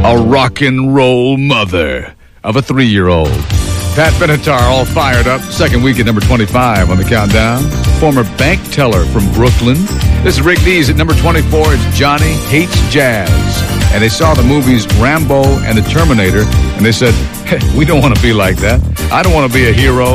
a rock and roll mother of a 3-year-old. Pat Benatar all fired up. Second week at number 25 on the countdown. Former bank teller from Brooklyn. This is Rick Dees at number 24. It's Johnny Hates Jazz. And they saw the movies Rambo and The Terminator, and they said, hey, we don't want to be like that. I don't want to be a hero.